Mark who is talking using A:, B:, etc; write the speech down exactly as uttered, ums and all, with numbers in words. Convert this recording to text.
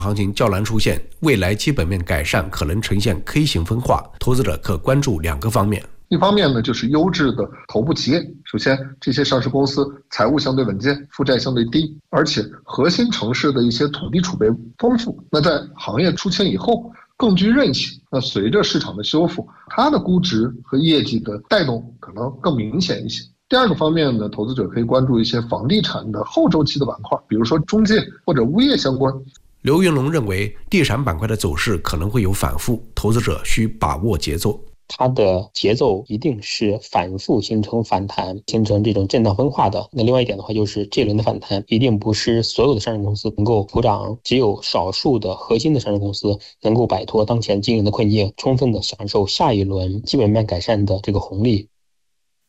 A: 行情较难出现，未来基本面改善可能呈现 K 型分化，投资者可关注两个方面。
B: 一方面呢，就是优质的头部企业。首先，这些上市公司财务相对稳健，负债相对低，而且核心城市的一些土地储备丰富。那在行业出清以后，更具韧性。那随着市场的修复，它的估值和业绩的带动可能更明显一些。第二个方面呢，投资者可以关注一些房地产的后周期的板块，比如说中介或者物业相关。
A: 刘云龙认为，地产板块的走势可能会有反复，投资者需把握节奏。
C: 它的节奏一定是反复形成反弹，形成这种震荡分化的。那另外一点的话，就是这轮的反弹一定不是所有的上市公司能够普涨，只有少数的核心的上市公司能够摆脱当前经营的困境，充分的享受下一轮基本面改善的这个红利。